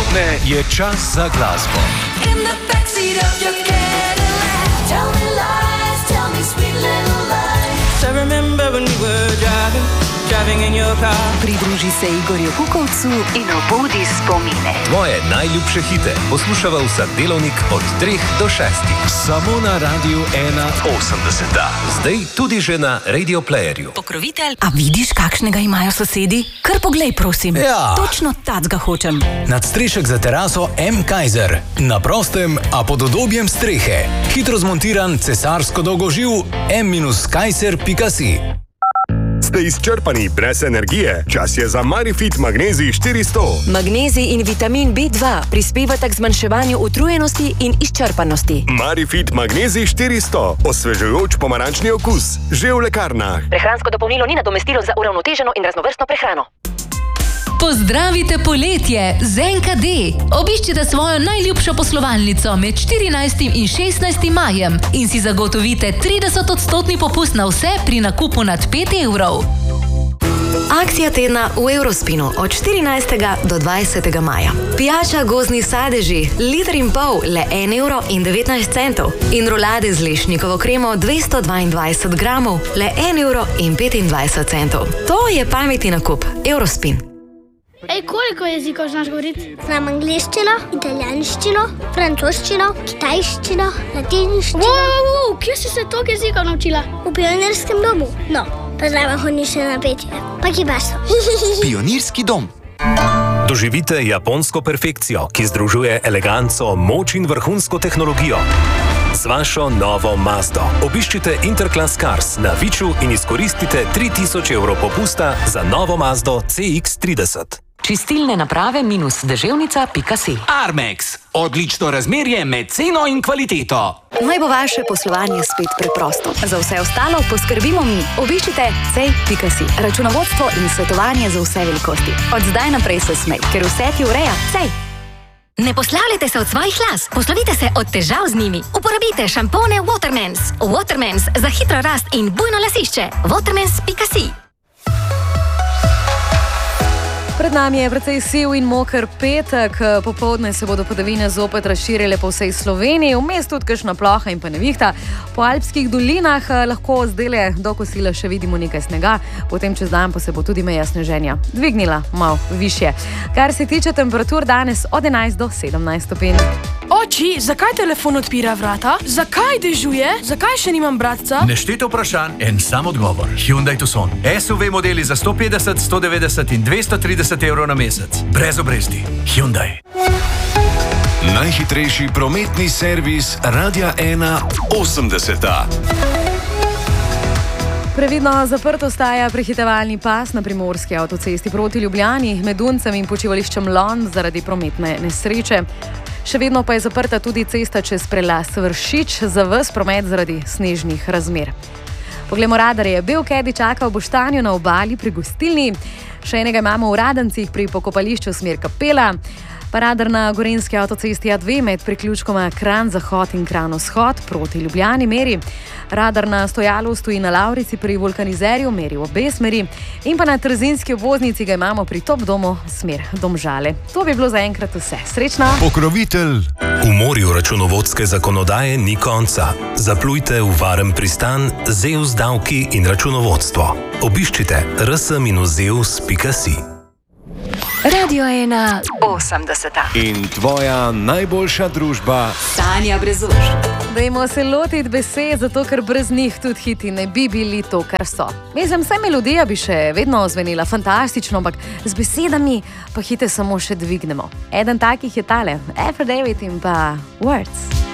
Popoldne je čas za glasbo. Pridruži se Igorju Kukovcu in obudi spomine. Tvoje najljubše hite poslušava vsak delovnik od 3 do 6. Samo na Radiu 1.80. Zdaj tudi že na Radio Playerju. Pokrovitelj. A vidiš, kakšnega imajo sosedi? Kar poglej, prosim. Ja. Točno tacga hočem. Nadstrešek za teraso M. Kaiser. Na prostem, a pod udobjem strehe. Hitro zmontiran cesarsko dolgoživ m-kaiser.si. Ste izčrpani brez energije? Čas je za Marifit Magnezij 400. Magnezij in vitamin B2 prispevata k zmanjševanju utrujenosti in izčrpanosti. Marifit Magnezij 400. Osvežujoč pomarančni okus. Že v lekarnah. Prehransko dopolnilo ni nadomestilo za uravnoteženo in raznovrstno prehrano. Pozdravite poletje z NKD. Obiščite svojo najljubšo poslovalnico med 14. in 16. majem in si zagotovite 30% popust na vse pri nakupu nad 5 evrov. Akcija tedna v Eurospinu od 14. do 20. maja. Pijača gozdni sadeži, 1,5 litra, le 1,19 € in rolade z lešnikovo kremo 222 gramov, le 1,25 €. To je pametni nakup. Eurospin. Ej, koliko jezikov znaš govoriti? Znam angliščino, italijanščino, francoščino, kitajščino, latinščino. Kje si se toliko jezikov naučila? V pionirskem domu. No, pa zraven hodiš še na petje. Pa kibaso. Pionirski dom. Doživite japonsko perfekcijo, ki združuje eleganco, moč in vrhunsko tehnologijo. Z vašo novo Mazdo. Obiščite Interclass Cars na Viču in izkoristite 3000 evrov popusta za novo Mazdo CX-30. Čistilne naprave -deževnica.si. Armex. Odlično razmerje med ceno in kvaliteto. Naj bo vaše poslovanje spet preprosto. Za vse ostalo poskrbimo mi. Obiščite cej.si. Računovodstvo in svetovanje za vse velikosti. Od zdaj naprej se smej, ker vse ti ureja Cej. Ne poslavljajte se od svojih las, poslovite se od težav z njimi. Uporabite šampone Watermans. Watermans za hitro rast in bujno lasišče. Watermans.si. Pred nami je precej siv in moker petek. Popoldne se bodo padavine zopet razširile po vsej Sloveniji, vmes tudi kakšna ploha in pa nevihta. Po alpskih dolinah lahko zdajle do kosila še vidimo nekaj snega, potem čez dan pa se bo tudi meja sneženja dvignila malo višje. Kar se tiče temperatur, danes od 11 do 17 stopinj. Oči, zakaj telefon odpira vrata? Zakaj dežuje? Zakaj še nimam bratca? Nešteto vprašanj, en sam odgovor. Hyundai Tucson. SUV modeli za 150, 190 in 230 evrov na mesec. Brez obresti. Hyundai. Najhitrejši prometni servis Radia 1.80. Previdno zaprt ostaja prehitevalni pas na primorski avtocesti proti Ljubljani, med Duncem in počivališčem Lon zaradi prometne nesreče. Še vedno pa je zaprta tudi cesta čez prelaz Vršič za ves promet zaradi snežnih razmer. Poglejmo radarje. Bel Caddy čaka v Boštanju na obali pri gostilni. Še enega imamo v Radencih pri pokopališču smer Kapela. Pa radar na gorenjski avtocesti A2 med priključkoma Kranj-Zahod in Kranj-Vzhod proti Ljubljani meri. Radar na Stojalovstvu in na Lavrici pri vulkanizerju meri v obe smeri. In pa na trzinski obvoznici ga imamo pri Top domu smer Domžale. To bi bilo zaenkrat vse. Srečno! Pokrovitelj. V morju računovodske zakonodaje ni konca. Zaplujte v varen pristan Zeus davki in računovodstvo. Obiščite rs-zeus.si. Radio 1.80. In tvoja najboljša družba Sanja Brezuš. Dajmo se lotiti besed, zato ker brez njih tudi hiti ne bi bili to, kar so. Mislim, vse melodija bi še vedno zvenela fantastično, ampak z besedami pa hite samo še dvignemo. Eden takih je tale, Aphrodite in pa Words.